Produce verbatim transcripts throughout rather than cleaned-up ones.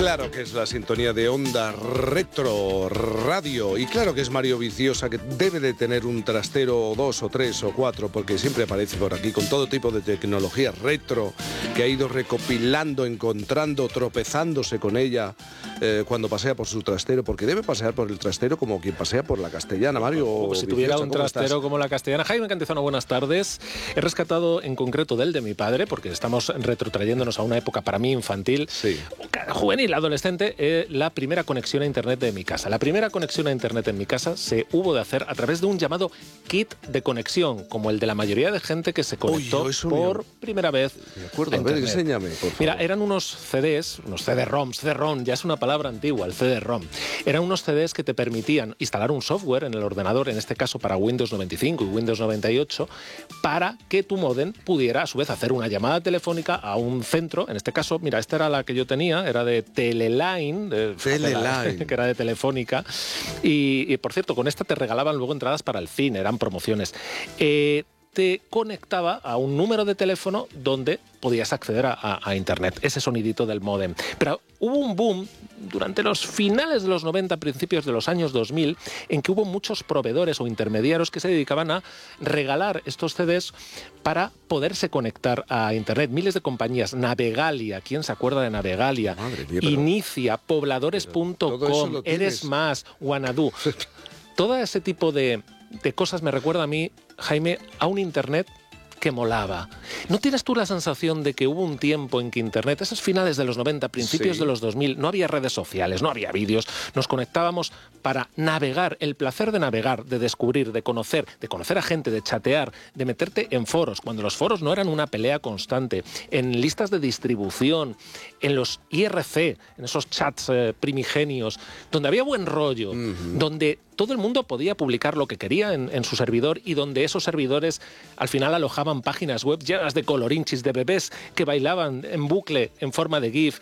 Claro que es la sintonía de Onda Retro Radio y claro que es Mario Viciosa, que debe de tener un trastero o dos o tres o cuatro, porque siempre aparece por aquí con todo tipo de tecnología retro que ha ido recopilando, encontrando, tropezándose con ella eh, cuando pasea por su trastero, porque debe pasear por el trastero como quien pasea por la Castellana. Mario Como si tuviera un trastero estás? como la Castellana. Jaime Cantizano, buenas tardes. He rescatado en concreto del de mi padre, porque estamos retrotrayéndonos a una época para mí infantil, sí. juvenil, adolescente, eh, la primera conexión a internet de mi casa. La primera conexión a internet en mi casa se hubo de hacer a través de un llamado kit de conexión, como el de la mayoría de gente que se conectó Oye, por mío. primera vez. Me acuerdo, a, a ver, enséñame, por favor. Mira, eran unos C Ds, unos C D-ROM, C D-ROM, ya es una palabra antigua, el C D-ROM. Eran unos C Ds que te permitían instalar un software en el ordenador, en este caso para Windows noventa y cinco y Windows noventa y ocho, para que tu módem pudiera a su vez hacer una llamada telefónica a un centro. En este caso, mira, esta era la que yo tenía, era de Teleline, de, Teleline. que era de Telefónica. Y, y por cierto, con esta te regalaban luego entradas para el cine, eran promociones. Eh, te conectaba a un número de teléfono donde podías acceder a, a, a internet, ese sonidito del módem. Pero hubo un boom durante los finales de los noventa, principios de los años dos mil, en que hubo muchos proveedores o intermediarios que se dedicaban a regalar estos C Ds para poderse conectar a internet. Miles de compañías, Navegalia, ¿quién se acuerda de Navegalia? Madre mía, pero... Inicia, pobladores punto com, Eres Más, Wanadu. Todo ese tipo de, de cosas me recuerda a mí, Jaime, a un internet que molaba. ¿No tienes tú la sensación de que hubo un tiempo en que internet, esos finales de los noventa, principios sí. de los dos mil, no había redes sociales, no había vídeos, nos conectábamos para navegar, el placer de navegar, de descubrir, de conocer, de conocer a gente, de chatear, de meterte en foros, cuando los foros no eran una pelea constante, en listas de distribución, en los I R C, en esos chats eh, primigenios, donde había buen rollo, uh-huh. donde todo el mundo podía publicar lo que quería en, en su servidor y donde esos servidores al final alojaban páginas web llenas de colorinchis, de bebés que bailaban en bucle en forma de GIF,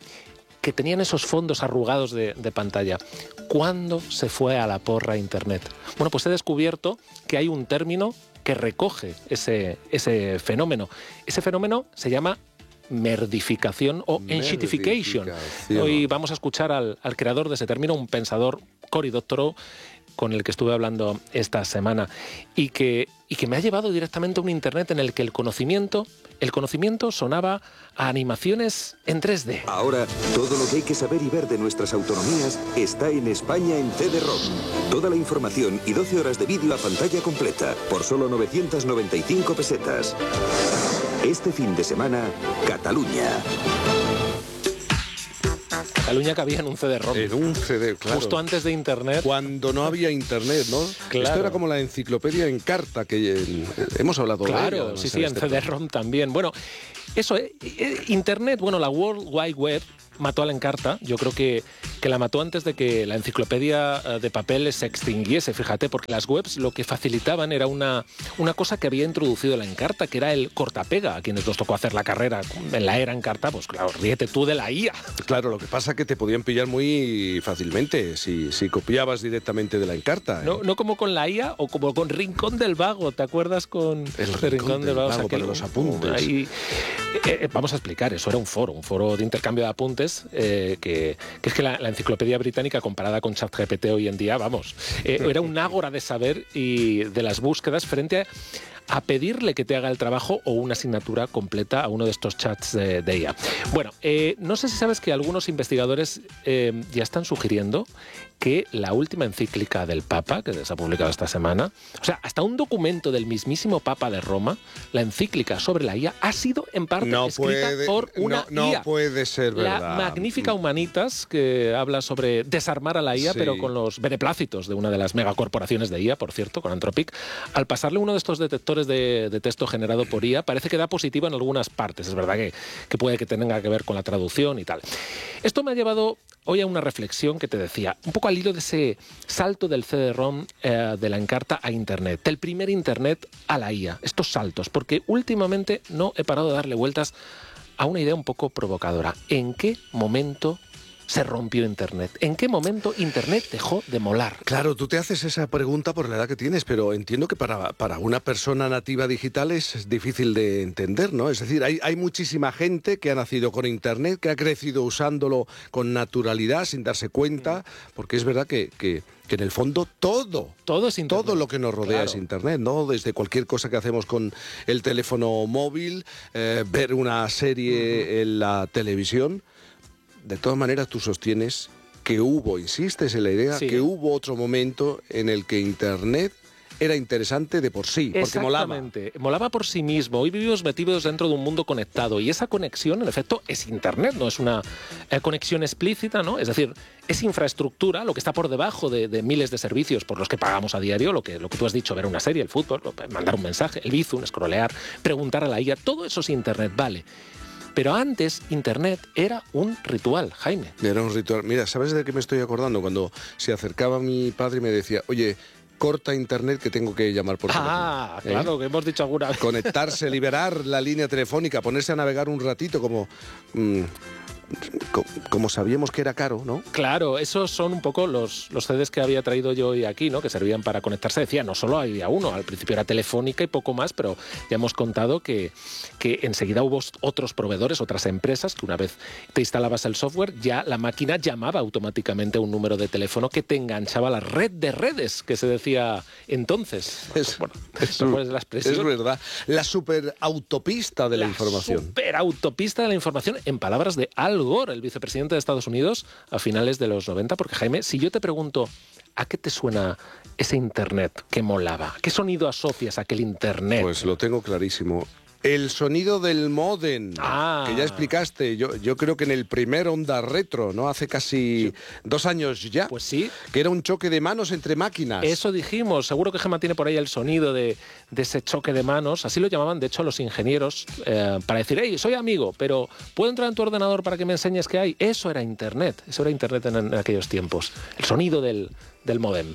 que tenían esos fondos arrugados de, de pantalla. ¿Cuándo se fue a la porra Internet? Bueno, pues he descubierto que hay un término que recoge ese, ese fenómeno. Ese fenómeno se llama merdificación o enshittification. Hoy vamos a escuchar al, al creador de ese término, un pensador, Cory Doctorow, con el que estuve hablando esta semana, y que, y que me ha llevado directamente a un internet en el que el conocimiento, el conocimiento sonaba a animaciones en tres D. Ahora, todo lo que hay que saber y ver de nuestras autonomías está en España en C D-ROM. Toda la información y doce horas de vídeo a pantalla completa, por solo novecientas noventa y cinco pesetas. Este fin de semana, Cataluña. Cataluña cabía en un C D-ROM. En un C D, claro. Justo antes de Internet. Cuando no había Internet, ¿no? Claro. Esto era como la enciclopedia en carta, que eh, hemos hablado claro, de ella. Claro, sí, sí, en C D-ROM también. Bueno, eso, eh, Internet, bueno, la World Wide Web mató a la Encarta. Yo creo que, que la mató antes de que la enciclopedia de papel se extinguiese, fíjate, porque las webs lo que facilitaban era una, una cosa que había introducido la Encarta, que era el cortapega. A quienes nos tocó hacer la carrera en la era Encarta, pues claro, ríete tú de la I A. Claro, lo que pasa es que te podían pillar muy fácilmente si, si copiabas directamente de la Encarta, ¿eh? No, no como con la I A o como con Rincón del Vago, ¿te acuerdas con el Rincón, Rincón del Vago? Vago para los apuntes. Ahí, eh, vamos a explicar, eso era un foro, un foro de intercambio de apuntes. Eh, que, que es que la, la enciclopedia británica comparada con ChatGPT hoy en día, vamos, eh, era un ágora de saber y de las búsquedas frente a, a pedirle que te haga el trabajo o una asignatura completa a uno de estos chats de, de I A. Bueno, eh, no sé si sabes que algunos investigadores eh, ya están sugiriendo que la última encíclica del Papa, que se ha publicado esta semana, o sea, hasta un documento del mismísimo Papa de Roma, la encíclica sobre la I A, ha sido en parte no escrita puede, por una no, I A. No puede ser verdad. La magnífica Humanitas, que habla sobre desarmar a la I A, sí. pero con los beneplácitos de una de las megacorporaciones de I A, por cierto, con Anthropic, al pasarle uno de estos detectores de, de texto generado por I A, parece que da positivo en algunas partes. Es verdad que, que puede que tenga que ver con la traducción y tal. Esto me ha llevado hoy a una reflexión que te decía, un poco al hilo de ese salto del C D-ROM eh, de la Encarta a Internet, del primer Internet a la I A, estos saltos, porque últimamente no he parado de darle vueltas a una idea un poco provocadora. ¿En qué momento se rompió Internet? ¿En qué momento Internet dejó de molar? Claro, tú te haces esa pregunta por la edad que tienes, pero entiendo que para, para una persona nativa digital es difícil de entender, ¿no? Es decir, hay, hay muchísima gente que ha nacido con Internet, que ha crecido usándolo con naturalidad, sin darse cuenta, porque es verdad que... que que en el fondo todo, todo, es Internet. Todo lo que nos rodea claro. es Internet, ¿no? Desde cualquier cosa que hacemos con el teléfono móvil, eh, ver una serie uh-huh. en la televisión. De todas maneras, tú sostienes que hubo, insistes en la idea, sí. que hubo otro momento en el que Internet era interesante de por sí, porque molaba. Exactamente, molaba por sí mismo. Hoy vivimos metidos dentro de un mundo conectado y esa conexión, en efecto, es Internet, no es una eh, conexión explícita, ¿no? Es decir, es infraestructura, lo que está por debajo de, de miles de servicios por los que pagamos a diario, lo que, lo que tú has dicho, ver una serie, el fútbol, mandar un mensaje, el bizum, scrollear, preguntar a la I A, todo eso es Internet, vale. Pero antes, Internet era un ritual, Jaime. Era un ritual. Mira, ¿sabes de qué me estoy acordando? Cuando se acercaba mi padre y me decía, oye, corta Internet que tengo que llamar por teléfono. Ah, claro, ¿eh? Que hemos dicho alguna vez. Conectarse, liberar la línea telefónica, ponerse a navegar un ratito como... Mmm, como sabíamos que era caro, ¿no? Claro, esos son un poco los, los C Ds que había traído yo hoy aquí, ¿no? Que servían para conectarse. Decía, no solo había uno, al principio era Telefónica y poco más, pero ya hemos contado que, que enseguida hubo otros proveedores, otras empresas, que una vez te instalabas el software, ya la máquina llamaba automáticamente a un número de teléfono que te enganchaba a la red de redes, que se decía entonces. Es, bueno, es, ¿no es la expresión? Es verdad. La superautopista de la, la información. La superautopista de la información, en palabras de Al Gore, el vicepresidente de Estados Unidos, a finales de los noventa, porque Jaime, si yo te pregunto, ¿a qué te suena ese Internet que molaba? ¿Qué sonido asocias a aquel Internet? Pues lo tengo clarísimo. El sonido del módem, ah. que ya explicaste, yo, yo creo que en el primer Onda Retro, ¿no? Hace casi sí. dos años ya. Pues sí. Que era un choque de manos entre máquinas. Eso dijimos, seguro que Gemma tiene por ahí el sonido de, de ese choque de manos, así lo llamaban de hecho los ingenieros, eh, para decir, hey, soy amigo, pero ¿puedo entrar en tu ordenador para que me enseñes qué hay? Eso era Internet, eso era Internet en, en aquellos tiempos, el sonido del, del módem.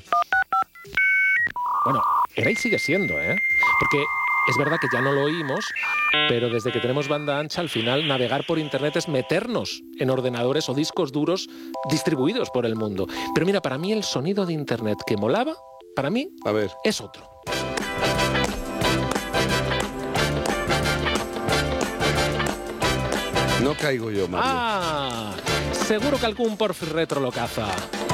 Bueno, era y sigue siendo, ¿eh? Porque... es verdad que ya no lo oímos, pero desde que tenemos banda ancha, al final navegar por Internet es meternos en ordenadores o discos duros distribuidos por el mundo. Pero mira, para mí el sonido de Internet que molaba, para mí, a ver, es otro. No caigo yo, Mario. Ah, seguro que algún Porfi Retro lo caza.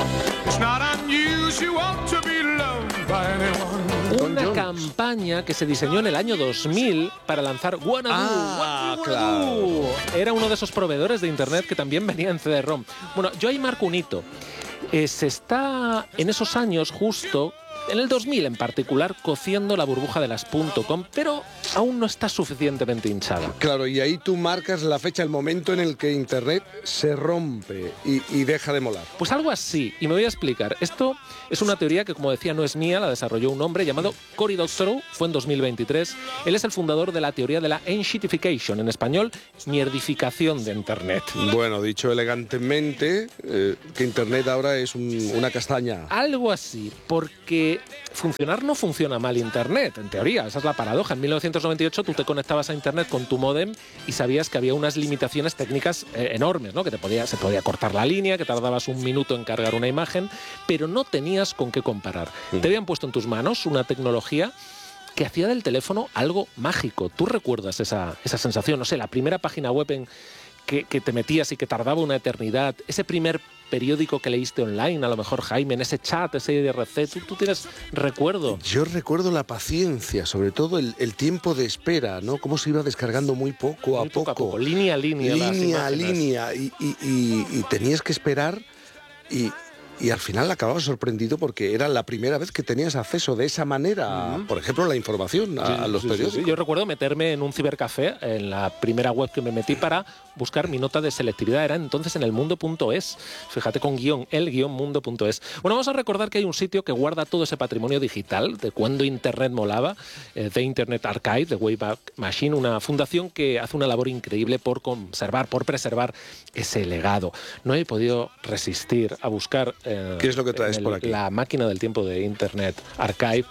Una campaña que se diseñó en el año dos mil para lanzar Wanna Do. Ah, Wanna claro. Do. Era uno de esos proveedores de Internet que también venía en C D ROM. Bueno, yo ahí marco un hito. Eh, se está en esos años justo, en el dos mil en particular, cociendo la burbuja de las .com, pero aún no está suficientemente hinchada. Claro, y ahí tú marcas la fecha, el momento en el que Internet se rompe y, y deja de molar. Pues algo así, y me voy a explicar. Esto es una teoría que, como decía, no es mía, la desarrolló un hombre llamado Cory Doctorow, fue en dos mil veintitrés. Él es el fundador de la teoría de la enshittification, en español, mierdificación de Internet. Bueno, dicho elegantemente, eh, que Internet ahora es un, una castaña. Algo así, porque funcionar no funciona mal Internet, en teoría, esa es la paradoja. En mil novecientos noventa y ocho tú te conectabas a Internet con tu módem y sabías que había unas limitaciones técnicas eh, enormes, ¿no? Que te podía, se podía cortar la línea, que tardabas un minuto en cargar una imagen, pero no tenías con qué comparar. Mm. Te habían puesto en tus manos una tecnología que hacía del teléfono algo mágico. ¿Tú recuerdas esa, esa sensación? No sé, la primera página web en que, que te metías y que tardaba una eternidad, ese primer periódico que leíste online, a lo mejor, Jaime, en ese chat, ese I R C, ¿tú, tú tienes recuerdo? Yo recuerdo la paciencia, sobre todo el, el tiempo de espera, ¿no? Cómo se iba descargando muy poco a muy poco. poco. A poco, línea a línea. Línea a línea, y, y, y, y tenías que esperar y... Y al final acababas sorprendido porque era la primera vez que tenías acceso de esa manera, uh-huh. por ejemplo, a la información, a, sí, a los sí, periódicos. Sí, sí. Yo recuerdo meterme en un cibercafé, en la primera web que me metí para buscar mi nota de selectividad. Era entonces en el mundo punto es. Fíjate, con guión, el guión mundo punto es. Bueno, vamos a recordar que hay un sitio que guarda todo ese patrimonio digital de cuando Internet molaba, eh, The Internet Archive, de Wayback Machine, una fundación que hace una labor increíble por conservar, por preservar ese legado. No he podido resistir a buscar... ¿Qué es lo que traes el, por aquí? La máquina del tiempo de Internet Archive.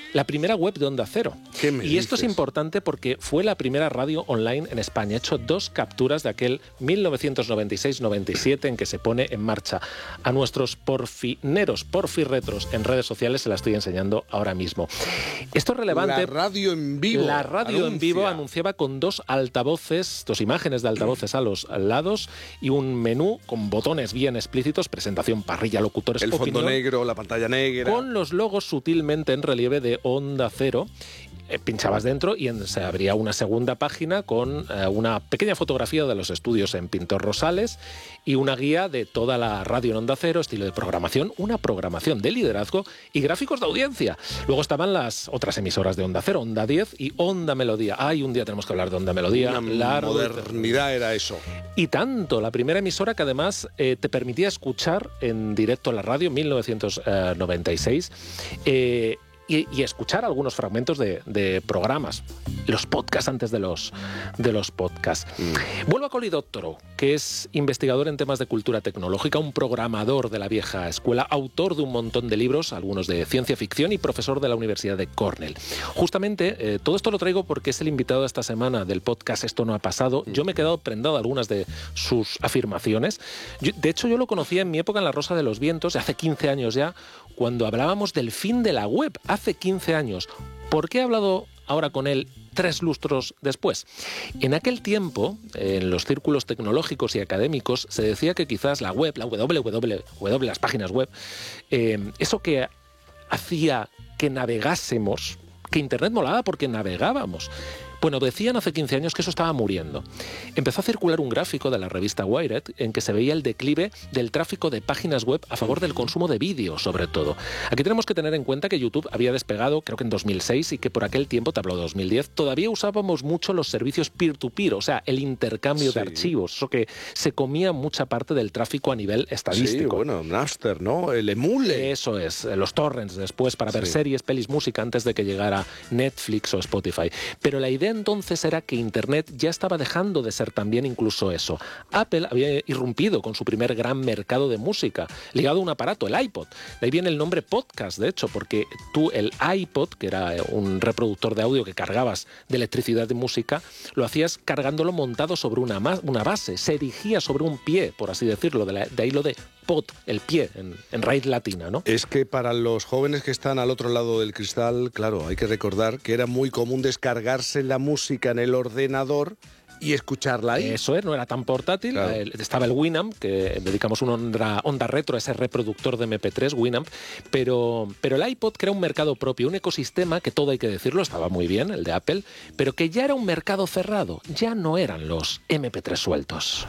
la primera web de Onda Cero. ¿Qué me Y esto dices? es importante porque fue la primera radio online en España. He hecho dos capturas de aquel mil novecientos noventa y seis noventa y siete en que se pone en marcha. A nuestros porfineros, porfirretros en redes sociales se la estoy enseñando ahora mismo. Esto es relevante. La radio en vivo. La radio anuncia. en vivo anunciaba con dos altavoces, dos imágenes de altavoces a los lados y un menú con botones bien explícitos, presentación, parrilla, locutores, El fondo opinión, negro, la pantalla negra. con los logos sutilmente en relieve de Onda Cero. Eh, pinchabas dentro y en, se abría una segunda página con eh, una pequeña fotografía de los estudios en Pintor Rosales y una guía de toda la radio en Onda Cero, estilo de programación, una programación de liderazgo y gráficos de audiencia. Luego estaban las otras emisoras de Onda Cero, Onda diez y Onda Melodía. Ay, un día tenemos que hablar de Onda Melodía. Una largo, modernidad era eso. y tanto, la primera emisora que además eh, te permitía escuchar en directo la radio, mil novecientos noventa y seis, eh, y, y escuchar algunos fragmentos de, de programas, los podcasts antes de los, de los podcasts. Mm. Vuelvo a Cory Doctorow, que es investigador en temas de cultura tecnológica, un programador de la vieja escuela, autor de un montón de libros, algunos de ciencia ficción y profesor de la Universidad de Cornell. Justamente, eh, todo esto lo traigo porque es el invitado de esta semana del podcast Esto no ha pasado. Yo me he quedado prendado de algunas de sus afirmaciones. Yo, de hecho, yo lo conocía en mi época en La Rosa de los Vientos, hace quince años ya, cuando hablábamos del fin de la web, hace quince años. ¿Por qué he hablado ahora con él tres lustros después? En aquel tiempo, en los círculos tecnológicos y académicos, se decía que quizás la web, la doble u doble u doble u, las páginas web, eh, eso que hacía que navegásemos, que Internet molaba porque navegábamos. Bueno, decían hace quince años que eso estaba muriendo. Empezó a circular un gráfico de la revista Wired en que se veía el declive del tráfico de páginas web a favor del consumo de vídeo, sobre todo. Aquí tenemos que tener en cuenta que YouTube había despegado, creo que en dos mil seis, y que por aquel tiempo, te hablo de dos mil diez, todavía usábamos mucho los servicios peer-to-peer, o sea, el intercambio Sí. de archivos, eso que se comía mucha parte del tráfico a nivel estadístico. Sí, bueno, Napster, ¿no? El emule. Eso es, los torrents después para ver Sí. series, pelis, música antes de que llegara Netflix o Spotify. Pero la idea entonces era que Internet ya estaba dejando de ser también incluso eso. Apple había irrumpido con su primer gran mercado de música, ligado a un aparato, el iPod. De ahí viene el nombre podcast, de hecho, porque tú el iPod, que era un reproductor de audio que cargabas de electricidad de música, lo hacías cargándolo montado sobre una, una base, se erigía sobre un pie, por así decirlo, de, la, de ahí lo de pod, el pie, en, en raíz latina, ¿no? Es que para los jóvenes que están al otro lado del cristal, claro, hay que recordar que era muy común descargarse la música en el ordenador y escucharla ahí. Eso es, no era tan portátil. Claro. Eh, estaba el Winamp, que dedicamos una onda, onda retro a ese reproductor de eme pe tres, Winamp, pero, pero el iPod, que era un mercado propio, un ecosistema que, todo hay que decirlo, estaba muy bien, el de Apple, pero que ya era un mercado cerrado, ya no eran los eme pe tres sueltos.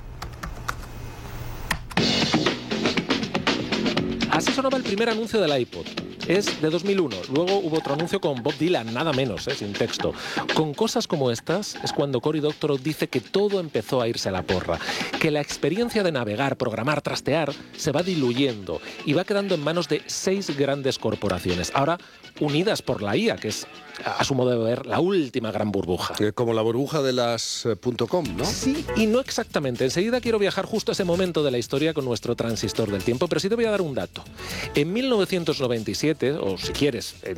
Así sonaba el primer anuncio del iPod. Es de dos mil uno. Luego hubo otro anuncio con Bob Dylan, nada menos, ¿eh? Sin texto. Con cosas como estas es cuando Cory Doctorow dice que todo empezó a irse a la porra, que la experiencia de navegar, programar, trastear se va diluyendo y va quedando en manos de seis grandes corporaciones, ahora unidas por la I A, que es, a su modo de ver, la última gran burbuja. Eh, Como la burbuja de las eh, .com, ¿no? Sí y no exactamente. Enseguida quiero viajar justo a ese momento de la historia con nuestro transistor del tiempo, pero sí te voy a dar un dato. En mil novecientos noventa y siete, o si quieres, en